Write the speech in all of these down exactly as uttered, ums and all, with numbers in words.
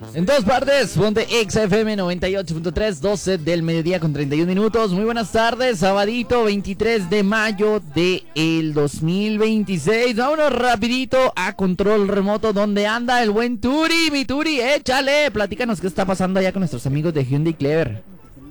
En todas partes, ponte Exa F M noventa y ocho punto tres, doce del mediodía con treinta y un minutos. Muy buenas tardes, sabadito veintitrés de mayo del dos mil veintiséis. Vámonos rapidito a control remoto, donde anda el buen Turi. Mi Turi, échale, platícanos qué está pasando allá con nuestros amigos de Hyundai Clever.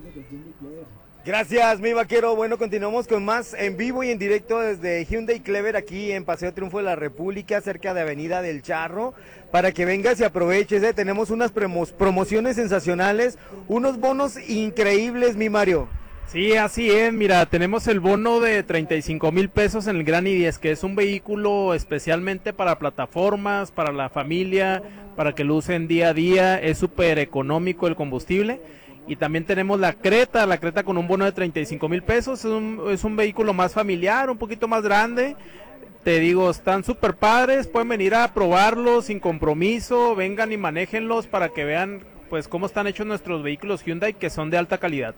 Gracias, mi vaquero. Bueno, continuamos con más en vivo y en directo desde Hyundai Clever, aquí en Paseo Triunfo de la República, cerca de Avenida del Charro, para que vengas y aproveches, ¿eh? Tenemos unas promos, promociones sensacionales, unos bonos increíbles, mi Mario. Sí, así es, mira, tenemos el bono de treinta y cinco mil pesos en el Gran i diez, que es un vehículo especialmente para plataformas, para la familia, para que lo usen día a día, es súper económico el combustible. Y también tenemos la Creta, la Creta con un bono de treinta y cinco mil pesos, es un, es un vehículo más familiar, un poquito más grande. Te digo, están súper padres, pueden venir a probarlos sin compromiso, vengan y manéjenlos para que vean pues cómo están hechos nuestros vehículos Hyundai, que son de alta calidad.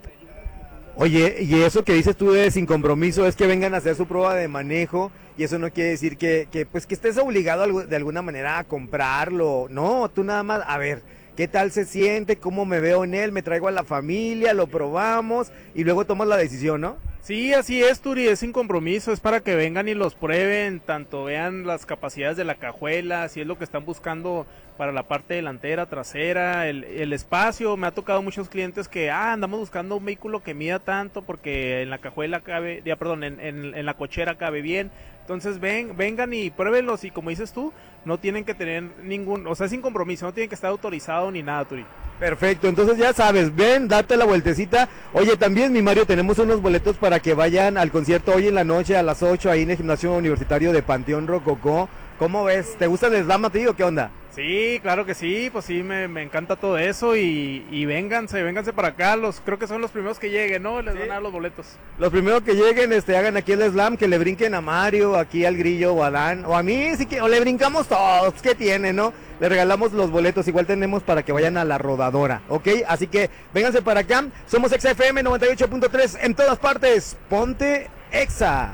Oye, y eso que dices tú de sin compromiso es que vengan a hacer su prueba de manejo, y eso no quiere decir que, que pues que estés obligado de alguna manera a comprarlo. No, tú nada más, a ver, ¿qué tal se siente? ¿Cómo me veo en él? Me traigo a la familia, lo probamos y luego tomas la decisión, ¿no? Sí, así es, Turi, es sin compromiso, es para que vengan y los prueben, tanto vean las capacidades de la cajuela, si es lo que están buscando para la parte delantera, trasera, el, el espacio. Me ha tocado muchos clientes que, ah, andamos buscando un vehículo que mida tanto porque en la cajuela cabe, ya, perdón, en, en, en la cochera cabe bien. Entonces ven, vengan y pruébenlos, y como dices tú, no tienen que tener ningún, o sea, sin compromiso, no tienen que estar autorizado ni nada, Turi. Perfecto, entonces ya sabes, ven, date la vueltecita. Oye, también, mi Mario, tenemos unos boletos para que vayan al concierto hoy en la noche a las ocho ahí en el Gimnasio Universitario de Panteón Rococó. ¿Cómo ves? ¿Te gusta el slam a ti o qué onda? Sí, claro que sí, pues sí, me, me encanta todo eso, y, y vénganse, vénganse para acá, los creo que son los primeros que lleguen, ¿no? Les ¿Sí? van a dar los boletos. Los primeros que lleguen, este, hagan aquí el slam, que le brinquen a Mario, aquí al Grillo o a Dan, o a mí, sí que, o le brincamos todos, ¿qué tiene, no? Le regalamos los boletos, igual tenemos para que vayan a la rodadora, ¿ok? Así que vénganse para acá, somos Exa F M noventa y ocho punto tres en todas partes, ponte Exa.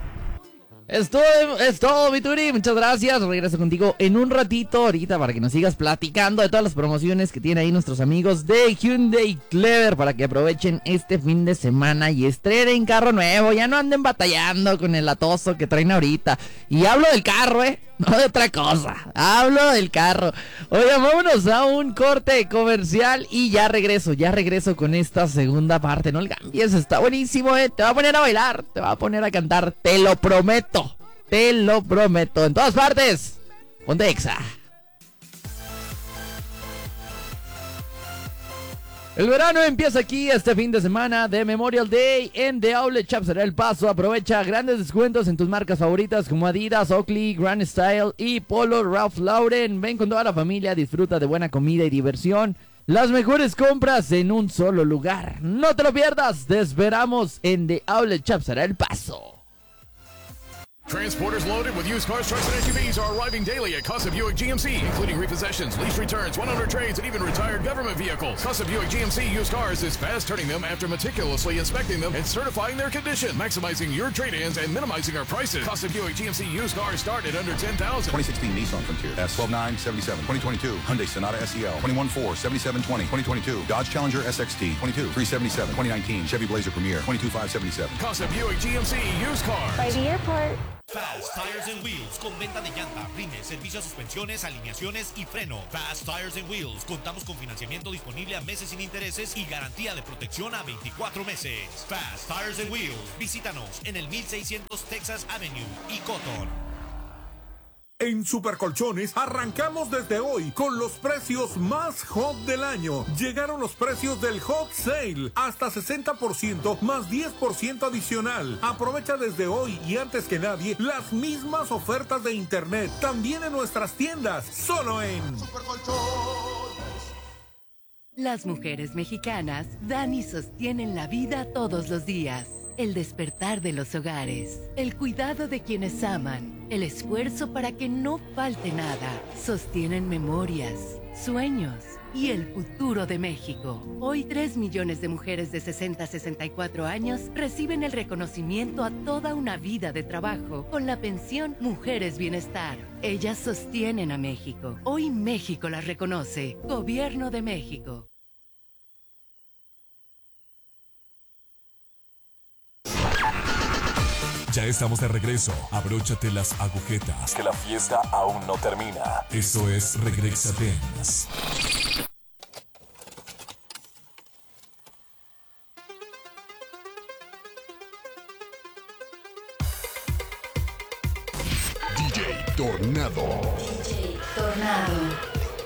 Es todo, es todo, mi Turi, muchas gracias. Regreso contigo en un ratito ahorita para que nos sigas platicando de todas las promociones que tienen ahí nuestros amigos de Hyundai Clever, para que aprovechen este fin de semana y estrenen carro nuevo, ya no anden batallando con el atoso que traen ahorita. Y hablo del carro, eh, no de otra cosa, hablo del carro. Oigan, vámonos a un corte comercial y ya regreso, ya regreso con esta segunda parte. No le cambies, está buenísimo, eh, te va a poner a bailar, te va a poner a cantar, te lo prometo. Te lo prometo, en todas partes, ponte Exa. El verano empieza aquí este fin de semana de Memorial Day en The Outlet Shop será El Paso. Aprovecha grandes descuentos en tus marcas favoritas como Adidas, Oakley, Grand Style y Polo Ralph Lauren. Ven con toda la familia, disfruta de buena comida y diversión. Las mejores compras en un solo lugar. No te lo pierdas, te esperamos en The Outlet Shop será El Paso. Transporters loaded with used cars, trucks, and S U Vs are arriving daily at Casa Buick G M C, including repossessions, lease returns, one hundred trades, and even retired government vehicles. Casa Buick G M C used cars is fast turning them after meticulously inspecting them and certifying their condition, maximizing your trade-ins and minimizing our prices. Casa Buick G M C used cars start at under ten thousand dollars. twenty sixteen Nissan Frontier S twelve nine seventy-seven, twenty twenty-two Hyundai Sonata S E L twenty-one four seventy-seven twenty, twenty twenty-two Dodge Challenger S X T twenty-two three seventy-seven, twenty nineteen Chevy Blazer Premier twenty-two five seventy-seven. Casa Buick G M C used cars. By the airport. Fast Tires and Wheels, con venta de llanta, rines, servicio a suspensiones, alineaciones y freno. Fast Tires and Wheels, contamos con financiamiento disponible a meses sin intereses y garantía de protección a veinticuatro meses. Fast Tires and Wheels, visítanos en el mil seiscientos Texas Avenue y Cotton. En Supercolchones arrancamos desde hoy con los precios más hot del año. Llegaron los precios del Hot Sale, hasta sesenta por ciento más diez por ciento adicional. Aprovecha desde hoy y antes que nadie las mismas ofertas de internet, también en nuestras tiendas, solo en Supercolchones. Las mujeres mexicanas dan y sostienen la vida todos los días. el despertar de los hogares, el cuidado de quienes aman, el esfuerzo para que no falte nada, sostienen memorias, sueños y el futuro de México. Hoy tres millones de mujeres de sesenta a sesenta y cuatro años reciben el reconocimiento a toda una vida de trabajo con la pensión Mujeres Bienestar. Ellas sostienen a México. Hoy México las reconoce. Gobierno de México. Ya estamos de regreso. Abróchate las agujetas, que la fiesta aún no termina. Esto es Regresa Dance. D J Tornado. D J Tornado.